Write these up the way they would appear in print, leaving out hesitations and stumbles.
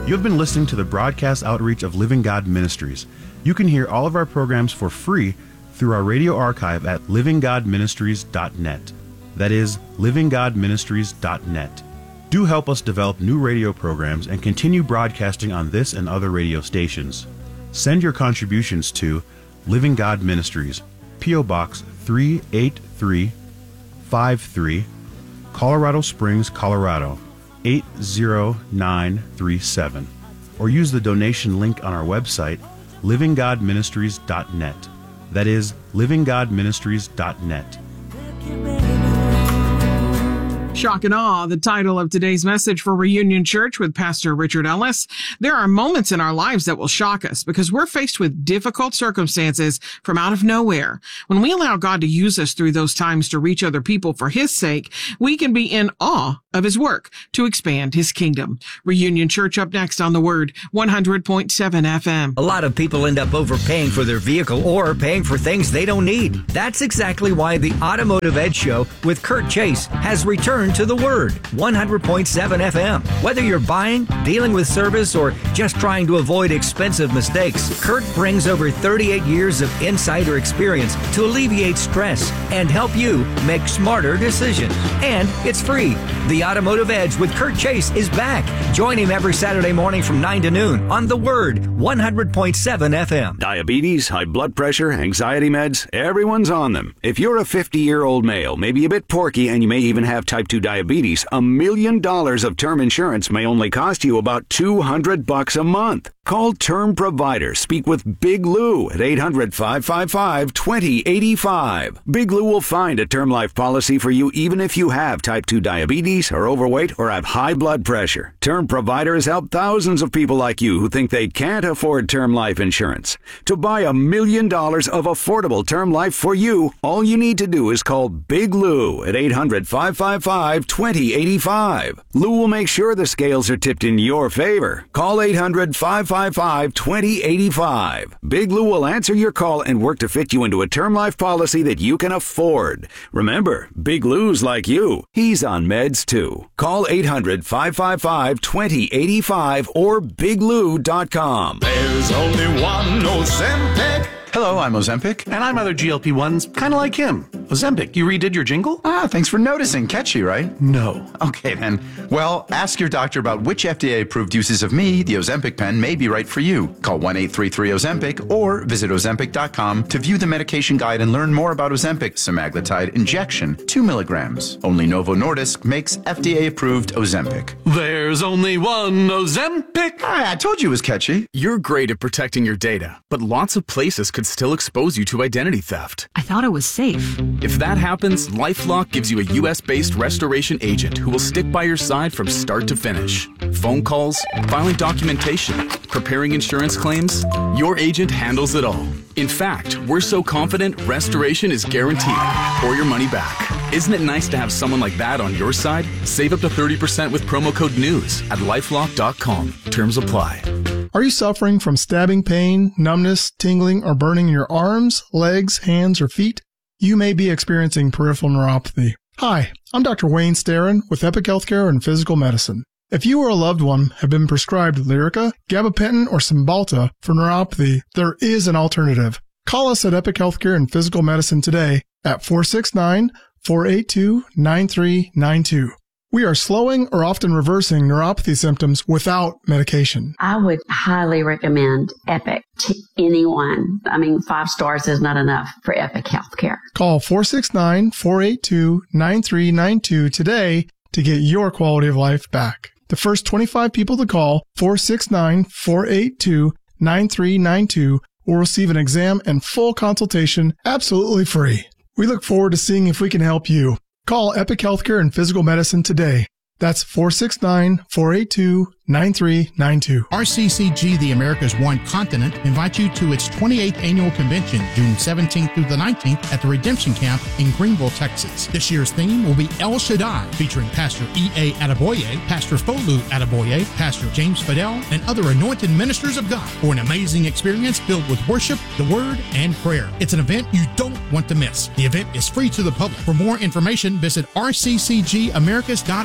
You have been listening to the broadcast outreach of Living God Ministries. You can hear all of our programs for free through our radio archive at livinggodministries.net. That is, livinggodministries.net. Do help us develop new radio programs and continue broadcasting on this and other radio stations. Send your contributions to Living God Ministries, P.O. Box 38353, Colorado Springs, Colorado 80937, or use the donation link on our website, livinggodministries.net. That is, livinggodministries.net. Shock and awe, the title of today's message for Reunion Church with Pastor Richard Ellis. There are moments in our lives that will shock us because we're faced with difficult circumstances from out of nowhere. When we allow God to use us through those times to reach other people for His sake, we can be in awe of His work to expand His kingdom. Reunion Church up next on The Word, 100.7 FM. A lot of people end up overpaying for their vehicle or paying for things they don't need. That's exactly why the Automotive Edge Show with Kurt Chase has returned to The Word, 100.7 FM. Whether you're buying, dealing with service, or just trying to avoid expensive mistakes, Kurt brings over 38 years of insider experience to alleviate stress and help you make smarter decisions. And it's free. The Automotive Edge with Kurt Chase is back. Join him every Saturday morning from 9 to noon on The Word, 100.7 FM. Diabetes, high blood pressure, anxiety meds, everyone's on them. If you're a 50-year-old male, maybe a bit porky, and you may even have type 2 diabetes, $1 million of term insurance may only cost you about $200 a month. Call Term Provider. Speak with Big Lou at 800-555-2085. Big Lou will find a term life policy for you even if you have type 2 diabetes, are overweight, or have high blood pressure. Term Provider has helped thousands of people like you who think they can't afford term life insurance. To buy $1 million of affordable term life for you, all you need to do is call Big Lou at 800-555-2085. Lou will make sure the scales are tipped in your favor. Call 800-555-2085. Big Lou will answer your call and work to fit you into a term life policy that you can afford. Remember, Big Lou's like you. He's on meds too. Call 800-555-2085 or biglou.com. There's only one Ozempic. Hello, I'm Ozempic. And I'm other GLP-1s, kind of like him. Ozempic, you redid your jingle? Thanks for noticing. Catchy, right? No. Okay, then. Well, ask your doctor about which FDA-approved uses of me, the Ozempic pen, may be right for you. Call 1-833-OZEMPIC or visit Ozempic.com to view the medication guide and learn more about Ozempic semaglutide injection, 2 milligrams. Only Novo Nordisk makes FDA-approved Ozempic. There's only one Ozempic. I told you it was catchy. You're great at protecting your data, but lots of places could still expose you to identity theft. I thought it was safe. If that happens, LifeLock gives you a U.S.-based restoration agent who will stick by your side from start to finish. Phone calls, filing documentation, preparing insurance claims, your agent handles it all. In fact, we're so confident restoration is guaranteed or your money back. Isn't it nice to have someone like that on your side? Save up to 30% with promo code NEWS at LifeLock.com. Terms apply. Are you suffering from stabbing pain, numbness, tingling, or burning in your arms, legs, hands, or feet? You may be experiencing peripheral neuropathy. Hi, I'm Dr. Wayne Starrin with Epic Healthcare and Physical Medicine. If you or a loved one have been prescribed Lyrica, gabapentin, or Cymbalta for neuropathy, there is an alternative. Call us at Epic Healthcare and Physical Medicine today at 469-482-9392. We are slowing or often reversing neuropathy symptoms without medication. I would highly recommend Epic to anyone. 5 stars is not enough for Epic Healthcare. Call 469-482-9392 today to get your quality of life back. The first 25 people to call 469-482-9392 will receive an exam and full consultation absolutely free. We look forward to seeing if we can help you. Call Epic Healthcare and Physical Medicine today. That's 469-482-9392. RCCG, the America's One Continent, invites you to its 28th annual convention, June 17th through the 19th at the Redemption Camp in Greenville, Texas. This year's theme will be El Shaddai, featuring Pastor E.A. Adeboye, Pastor Folu Adeboye, Pastor James Fidel, and other anointed ministers of God for an amazing experience filled with worship, the Word, and prayer. It's an event you don't want to miss. The event is free to the public. For more information, visit rccgamericas.org.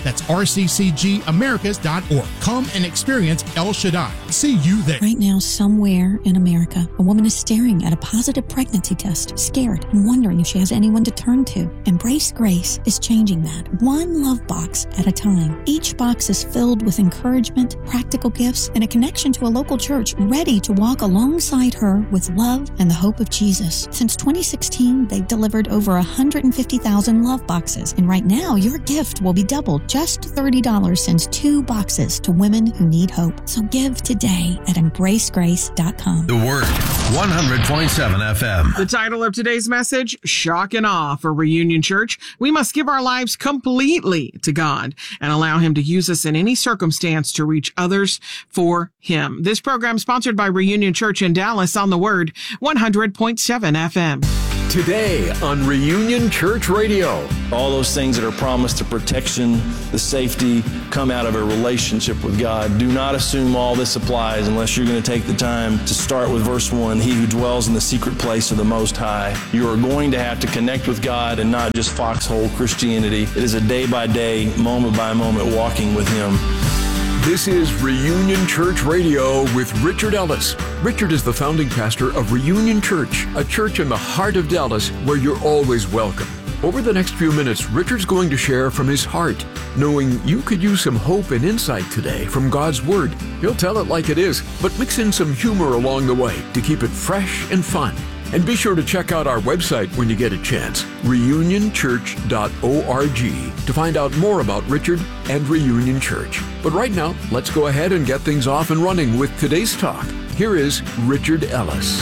That's rccgamericas.org. Come and experience El Shaddai. See you there. Right now, somewhere in America, a woman is staring at a positive pregnancy test, scared and wondering if she has anyone to turn to. Embrace Grace is changing that, one love box at a time. Each box is filled with encouragement, practical gifts, and a connection to a local church ready to walk alongside her with love and the hope of Jesus. Since 2016, they've delivered over 150,000 love boxes, and right now, your gift will be doubled. Just $30 sends 2 boxes to women who need hope. So give today at embracegrace.com. The Word, 100.7 FM. The title of today's message, Shock and Awe for Reunion Church. We must give our lives completely to God and allow Him to use us in any circumstance to reach others for Him. This program is sponsored by Reunion Church in Dallas on The Word, 100.7 FM. Today on Reunion Church Radio. All those things that are promised, the protection, the safety, come out of a relationship with God. Do not assume all this applies unless you're going to take the time to start with verse 1, He who dwells in the secret place of the Most High. You are going to have to connect with God and not just foxhole Christianity. It is a day-by-day, moment-by-moment walking with Him. This is Reunion Church Radio with Richard Ellis. Richard is the founding pastor of Reunion Church, a church in the heart of Dallas where you're always welcome. Over the next few minutes, Richard's going to share from his heart, knowing you could use some hope and insight today from God's Word. He'll tell it like it is, but mix in some humor along the way to keep it fresh and fun. And be sure to check out our website when you get a chance, reunionchurch.org, to find out more about Richard and Reunion Church. But right now, let's go ahead and get things off and running with today's talk. Here is Richard Ellis.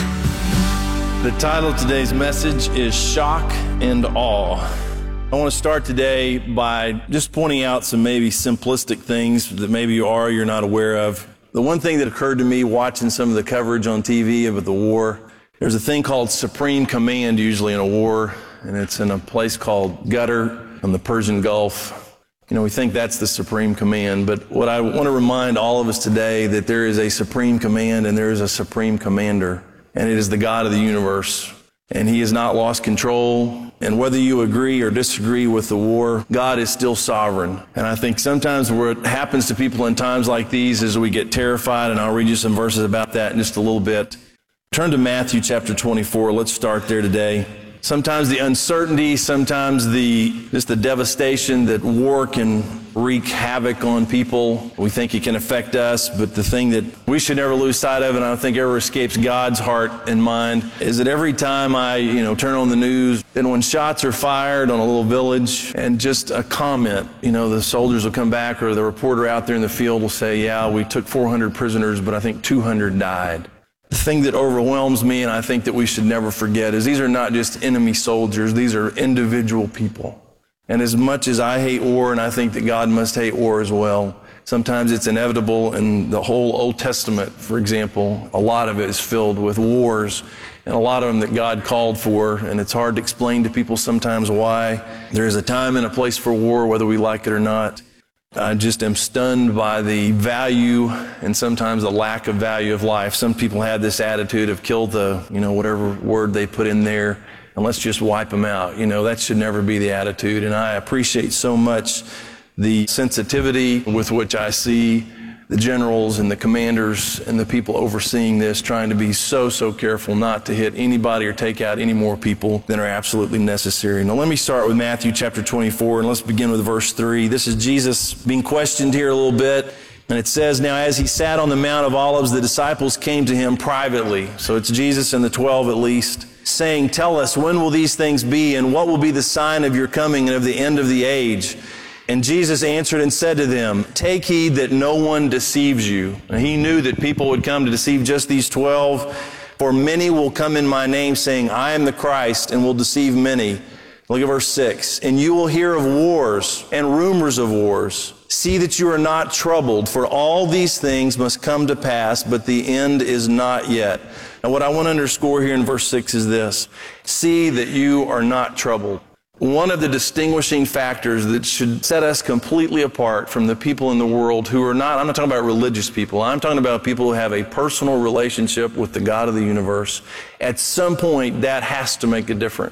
The title of today's message is Shock and Awe. I want to start today by just pointing out some maybe simplistic things that maybe you're not aware of. The one thing that occurred to me watching some of the coverage on TV of the war, there's a thing called Supreme Command usually in a war, and it's in a place called Qatar on the Persian Gulf. You know, we think that's the Supreme Command, but what I want to remind all of us today that there is a Supreme Command and there is a Supreme Commander, and it is the God of the universe, and He has not lost control. And whether you agree or disagree with the war, God is still sovereign. And I think sometimes what happens to people in times like these is we get terrified, and I'll read you some verses about that in just a little bit. Turn to Matthew chapter 24. Let's start there today. Sometimes the uncertainty, sometimes just the devastation that war can wreak havoc on people. We think it can affect us, but the thing that we should never lose sight of, and I don't think ever escapes God's heart and mind, is that every time I, turn on the news, and when shots are fired on a little village, and just a comment, the soldiers will come back, or the reporter out there in the field will say, yeah, we took 400 prisoners, but I think 200 died. The thing that overwhelms me, and I think that we should never forget, is these are not just enemy soldiers. These are individual people. And as much as I hate war, and I think that God must hate war as well, sometimes it's inevitable. And the whole Old Testament, for example, a lot of it is filled with wars, and a lot of them that God called for. And it's hard to explain to people sometimes why. There is a time and a place for war, whether we like it or not. I just am stunned by the value and sometimes the lack of value of life. Some people have this attitude of kill the, whatever word they put in there, and let's just wipe them out. That should never be the attitude. And I appreciate so much the sensitivity with which I see the generals and the commanders and the people overseeing this trying to be so careful not to hit anybody or take out any more people than are absolutely necessary. Now let me start with Matthew chapter 24, and let's begin with verse 3. This is Jesus being questioned here a little bit. And it says, now as He sat on the Mount of Olives, the disciples came to Him privately. So it's Jesus and the 12 at least, saying, tell us, when will these things be, and what will be the sign of your coming and of the end of the age? And Jesus answered and said to them, take heed that no one deceives you. And He knew that people would come to deceive just these 12. For many will come in my name, saying, I am the Christ, and will deceive many. Look at verse 6. And you will hear of wars and rumors of wars. See that you are not troubled, for all these things must come to pass, but the end is not yet. Now what I want to underscore here in verse 6 is this. See that you are not troubled. One of the distinguishing factors that should set us completely apart from the people in the world who are not, I'm not talking about religious people, I'm talking about people who have a personal relationship with the God of the universe. At some point, that has to make a difference.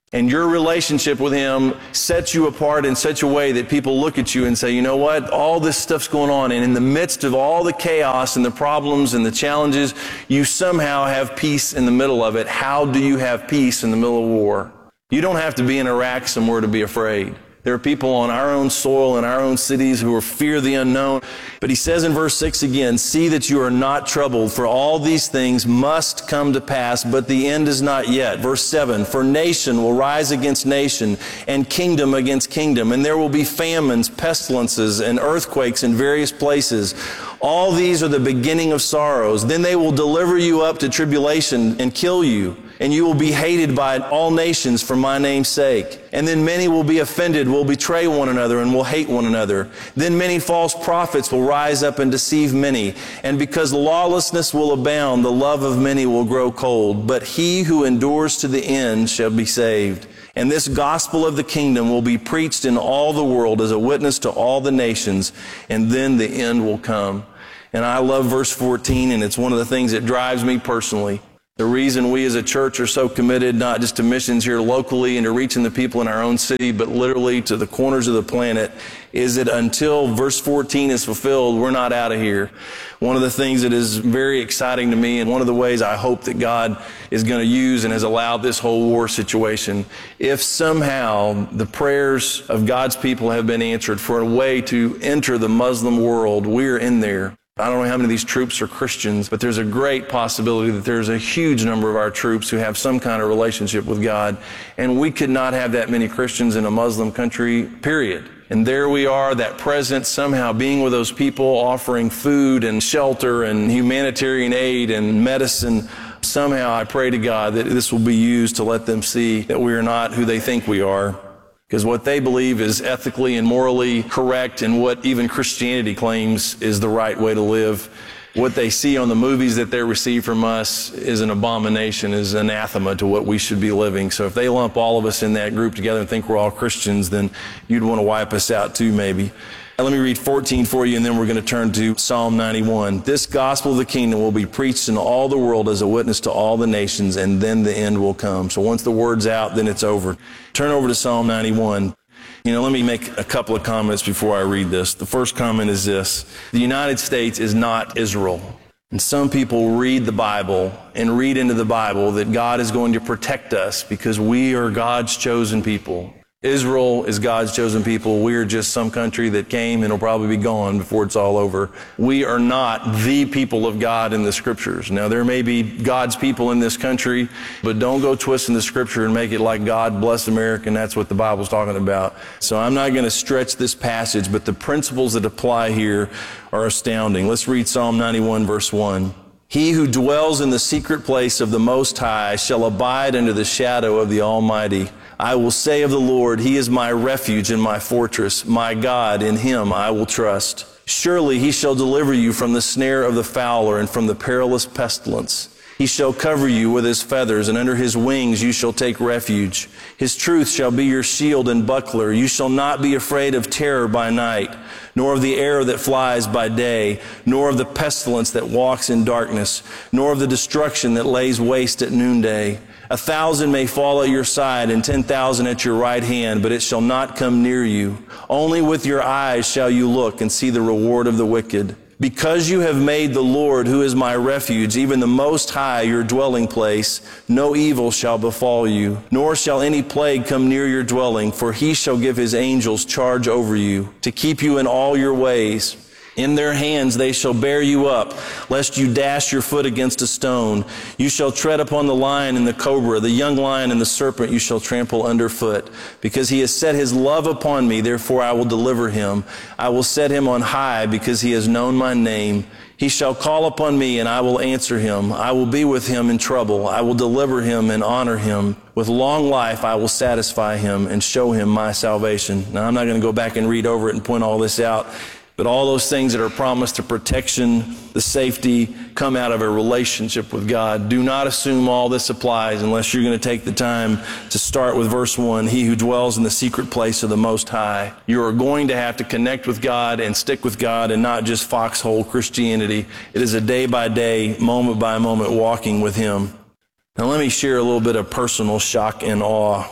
And your relationship with him sets you apart in such a way that people look at you and say, you know what, all this stuff's going on. And in the midst of all the chaos and the problems and the challenges, you somehow have peace in the middle of it. How do you have peace in the middle of war? You don't have to be in Iraq somewhere to be afraid. There are people on our own soil in our own cities who fear the unknown. But he says in verse 6 again, see that you are not troubled, for all these things must come to pass, but the end is not yet. Verse 7, for nation will rise against nation, and kingdom against kingdom, and there will be famines, pestilences, and earthquakes in various places. All these are the beginning of sorrows. Then they will deliver you up to tribulation and kill you. And you will be hated by all nations for my name's sake. And then many will be offended, will betray one another, and will hate one another. Then many false prophets will rise up and deceive many. And because lawlessness will abound, the love of many will grow cold. But he who endures to the end shall be saved. And this gospel of the kingdom will be preached in all the world as a witness to all the nations, and then the end will come. And I love verse 14, and it's one of the things that drives me personally. The reason we as a church are so committed not just to missions here locally and to reaching the people in our own city, but literally to the corners of the planet, is that until verse 14 is fulfilled, we're not out of here. One of the things that is very exciting to me, and one of the ways I hope that God is going to use and has allowed this whole war situation, if somehow the prayers of God's people have been answered for a way to enter the Muslim world, we're in there. I don't know how many of these troops are Christians, but there's a great possibility that there's a huge number of our troops who have some kind of relationship with God. And we could not have that many Christians in a Muslim country, period. And there we are, that presence, somehow being with those people, offering food and shelter and humanitarian aid and medicine. Somehow I pray to God that this will be used to let them see that we are not who they think we are. Because what they believe is ethically and morally correct, and what even Christianity claims is the right way to live. What they see on the movies that they receive from us is an abomination, is anathema to what we should be living. So if they lump all of us in that group together and think we're all Christians, then you'd want to wipe us out too, maybe. Now, let me read 14 for you, and then we're going to turn to Psalm 91. This gospel of the kingdom will be preached in all the world as a witness to all the nations, and then the end will come. So once the word's out, then it's over. Turn over to Psalm 91. Let me make a couple of comments before I read this. The first comment is this. The United States is not Israel. And some people read the Bible and read into the Bible that God is going to protect us because we are God's chosen people. Israel is God's chosen people. We are just some country that came and will probably be gone before it's all over. We are not the people of God in the scriptures. Now, there may be God's people in this country, but don't go twisting the scripture and make it like God bless America, and that's what the Bible's talking about. So I'm not going to stretch this passage, but the principles that apply here are astounding. Let's read Psalm 91, verse 1. He who dwells in the secret place of the Most High shall abide under the shadow of the Almighty. I will say of the Lord, He is my refuge and my fortress, my God, in Him I will trust. Surely He shall deliver you from the snare of the fowler and from the perilous pestilence. He shall cover you with His feathers, and under His wings you shall take refuge. His truth shall be your shield and buckler. You shall not be afraid of terror by night, nor of the arrow that flies by day, nor of the pestilence that walks in darkness, nor of the destruction that lays waste at noonday. 1,000 may fall at your side and 10,000 at your right hand, but it shall not come near you. Only with your eyes shall you look and see the reward of the wicked. Because you have made the Lord, who is my refuge, even the Most High, your dwelling place, no evil shall befall you, nor shall any plague come near your dwelling, for He shall give His angels charge over you, to keep you in all your ways. In their hands they shall bear you up, lest you dash your foot against a stone. You shall tread upon the lion and the cobra, the young lion and the serpent you shall trample underfoot. Because He has set His love upon me, therefore I will deliver him. I will set him on high, because he has known my name. He shall call upon me, and I will answer him. I will be with him in trouble. I will deliver him and honor him. With long life I will satisfy him and show him my salvation. Now, I'm not going to go back and read over it and point all this out. But all those things that are promised, the protection, the safety, come out of a relationship with God. Do not assume all this applies unless you're going to take the time to start with verse 1, He who dwells in the secret place of the Most High. You are going to have to connect with God and stick with God, and not just foxhole Christianity. It is a day-by-day, moment-by-moment walking with Him. Now let me share a little bit of personal shock and awe.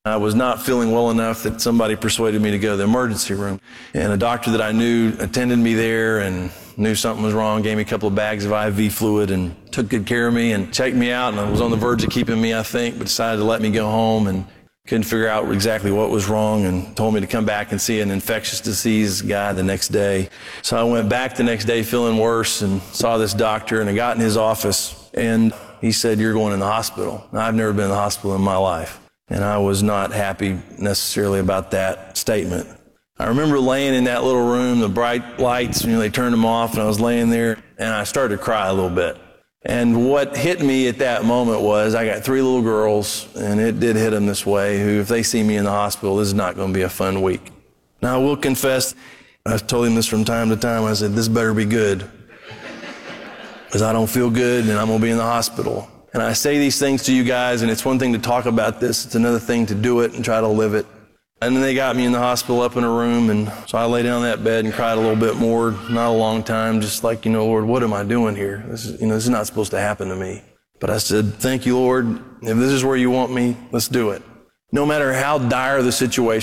I was not feeling well enough that somebody persuaded me to go to the emergency room. And a doctor that I knew attended me there and knew something was wrong, gave me a couple of bags of IV fluid and took good care of me and checked me out. And I was on the verge of keeping me, I think, but decided to let me go home and couldn't figure out exactly what was wrong and told me to come back and see an infectious disease guy the next day. So I went back the next day feeling worse and saw this doctor, and I got in his office and he said, "You're going in the hospital." Now, I've never been in the hospital in my life. And I was not happy necessarily about that statement. I remember laying in that little room, the bright lights, they turned them off, and I was laying there, and I started to cry a little bit. And what hit me at that moment was I got 3 little girls, and it did hit them this way, who, if they see me in the hospital, this is not going to be a fun week. Now, I will confess, I've told him this from time to time, I said, this better be good, because I don't feel good, and I'm going to be in the hospital. And I say these things to you guys, and it's one thing to talk about this, it's another thing to do it and try to live it. And then they got me in the hospital up in a room, and so I lay down on that bed and cried a little bit more, not a long time, just like, Lord, what am I doing here? This is not supposed to happen to me. But I said, thank you, Lord. If this is where you want me, let's do it. No matter how dire the situation,